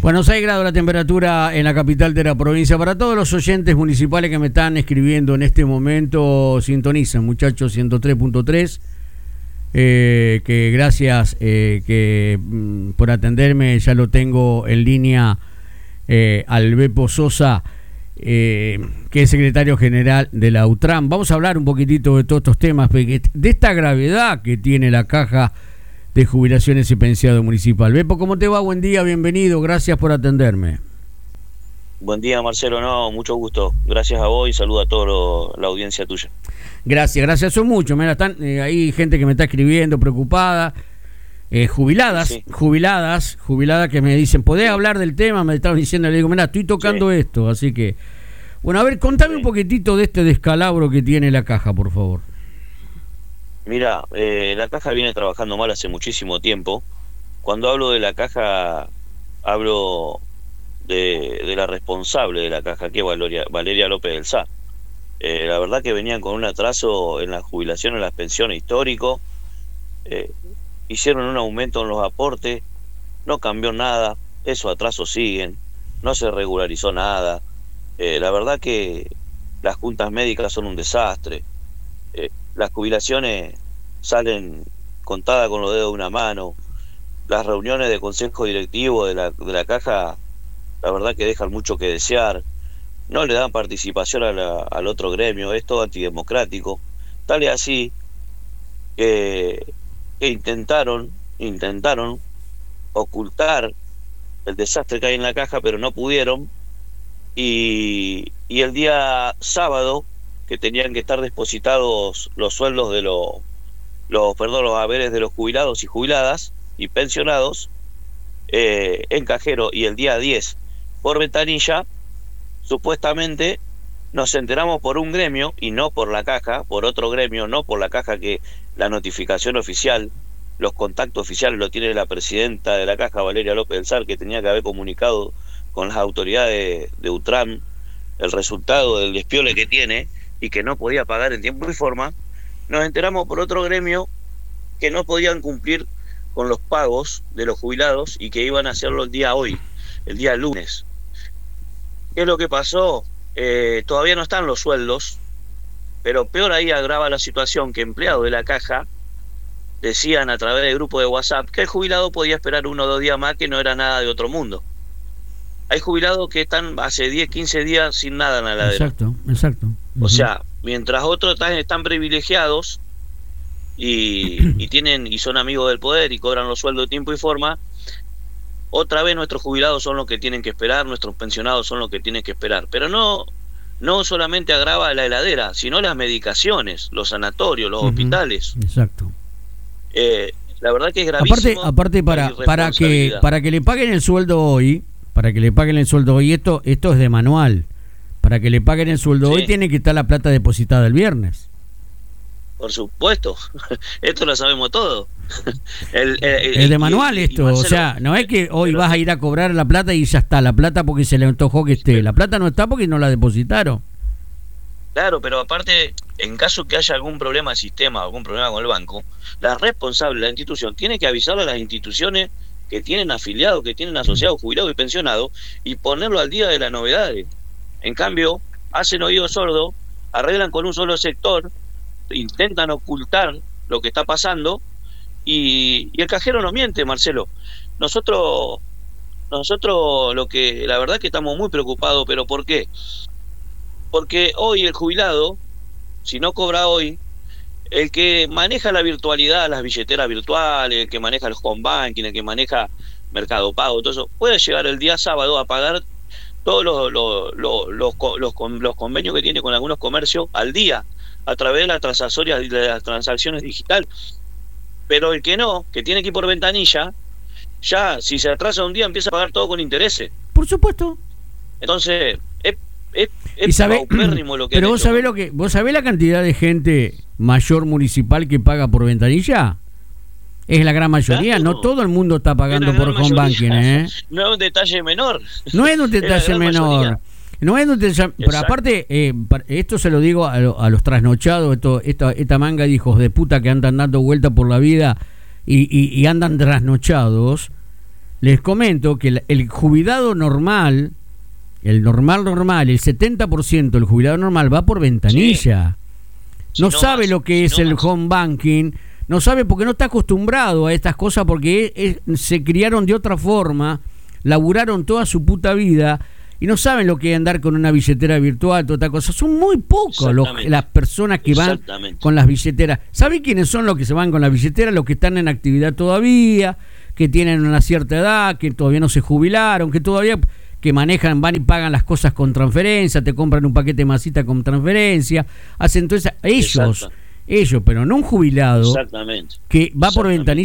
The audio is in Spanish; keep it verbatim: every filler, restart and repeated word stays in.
Bueno, seis grados la temperatura en la capital de la provincia. Para todos los oyentes municipales que me están escribiendo en este momento, sintonizan, muchachos, ciento tres punto tres. Eh, que gracias eh, que mm, por atenderme. Ya lo tengo en línea eh, al Bepo Sosa, eh, que es secretario general de la UTRAM. Vamos a hablar un poquitito de todos estos temas, de esta gravedad que tiene la caja de jubilaciones y pensionado municipal. Bepo, ¿cómo te va? Buen día, bienvenido, gracias por atenderme. Buen día, Marcelo, no, mucho gusto. Gracias a vos y saludo a toda la audiencia tuya. Gracias, gracias, son muchos. Mira, están eh, hay gente que me está escribiendo, preocupada, eh, jubiladas, sí. jubiladas, jubiladas que me dicen, ¿podés sí. hablar del tema? Me estaban diciendo, le digo, mira, estoy tocando sí. esto, así que... Bueno, a ver, contame sí. un poquitito de este descalabro que tiene la caja, por favor. Mira, eh, la caja viene trabajando mal hace muchísimo tiempo. Cuando hablo de la caja, hablo de, de la responsable de la caja, que es Valeria, Valeria López del Sá. Eh, la verdad que venían con un atraso en la jubilación, en las pensiones histórico. Eh, hicieron un aumento en los aportes, no cambió nada, esos atrasos siguen, no se regularizó nada. Eh, la verdad que las juntas médicas son un desastre. Eh, las jubilaciones salen contadas con los dedos de una mano. Las reuniones de consejo directivo de la, de la caja, la verdad que dejan mucho que desear. No le dan participación a la, al otro gremio, es todo antidemocrático. Tal es así que, que intentaron, intentaron ocultar el desastre que hay en la caja, pero no pudieron. Y, y el día sábado, que tenían que estar depositados los sueldos de los, los, perdón, los haberes de los jubilados y jubiladas y pensionados eh, en cajero, y el día diez por ventanilla, supuestamente nos enteramos por un gremio y no por la caja, por otro gremio, no por la caja, que la notificación oficial, los contactos oficiales lo tiene la presidenta de la caja, Valeria López del Sá, que tenía que haber comunicado con las autoridades de, de UTRAM el resultado del despiole que tiene y que no podía pagar en tiempo y forma. Nos enteramos por otro gremio que no podían cumplir con los pagos de los jubilados y que iban a hacerlo el día hoy, el día lunes. ¿Qué es lo que pasó? Eh, todavía no están los sueldos, pero peor ahí agrava la situación que empleados de la caja decían a través del grupo de WhatsApp que el jubilado podía esperar uno o dos días más, que no era nada de otro mundo. Hay jubilados que están hace diez, quince días sin nada en la heladera. Exacto, exacto. Uh-huh. O sea, mientras otros están, están privilegiados y, y tienen y son amigos del poder y cobran los sueldos de tiempo y forma, otra vez nuestros jubilados son los que tienen que esperar, nuestros pensionados son los que tienen que esperar. Pero no, no solamente agrava la heladera, sino las medicaciones, los sanatorios, los uh-huh. hospitales. Exacto. Eh, la verdad que es gravísimo. Aparte, aparte para, para que para que le paguen el sueldo hoy, para que le paguen el sueldo hoy, esto, esto es de manual. Para que le paguen el sueldo sí. hoy tiene que estar la plata depositada el viernes. Por supuesto, esto lo sabemos todo. el, el, es de manual y, esto, y Marcelo, o sea, no es que hoy vas a ir a cobrar la plata y ya está, la plata porque se le antojó que esté. La plata no está porque no la depositaron. Claro, pero aparte, en caso que haya algún problema de sistema, algún problema con el banco, la responsable de la institución tiene que avisarle a las instituciones que tienen afiliados, que tienen asociados, jubilados y pensionados, y ponerlo al día de las novedades. En cambio, hacen oído sordo, arreglan con un solo sector, intentan ocultar lo que está pasando, y, y el cajero no miente, Marcelo. Nosotros, nosotros lo que, la verdad que estamos muy preocupados, pero ¿por qué? Porque hoy el jubilado, si no cobra hoy, el que maneja la virtualidad, las billeteras virtuales, el que maneja el home banking, el que maneja Mercado Pago, todo eso, puede llegar el día sábado a pagar todos los, los, los, los, los, los convenios que tiene con algunos comercios al día, a través de las transacciones, de las transacciones digitales. Pero el que no, que tiene que ir por ventanilla, ya si se atrasa un día empieza a pagar todo con intereses. Por supuesto. Entonces, es, es, es y sabe, paupérrimo lo que pero vos sabés lo que, vos sabés la cantidad de gente mayor municipal que paga por ventanilla. Es la gran mayoría, claro. No todo el mundo está pagando por home banking, ¿eh? No es un detalle menor. No es un detalle menor. Mayoría. No es un detalle, pero aparte, eh, esto se lo digo a, a los trasnochados, esto, esta, esta manga de hijos de puta que andan dando vuelta por la vida y, y, y andan trasnochados. les comento que el, el jubilado normal, el normal normal, el setenta por ciento del jubilado normal va por ventanilla. Sí. No, si no sabe más, lo que si es no el más. home banking, no sabe porque no está acostumbrado a estas cosas, porque es, es, se criaron de otra forma, laburaron toda su puta vida y no saben lo que es andar con una billetera virtual, toda esta cosa. Son muy pocos los, las personas que van con las billeteras. ¿Saben quiénes son los que se van con las billeteras? Los que están en actividad todavía, que tienen una cierta edad, que todavía no se jubilaron, que todavía que manejan, van y pagan las cosas con transferencia, te compran un paquete de masita con transferencia, hacen todo eso. Ellos, Exacto. ellos, pero no un jubilado que va por ventanilla.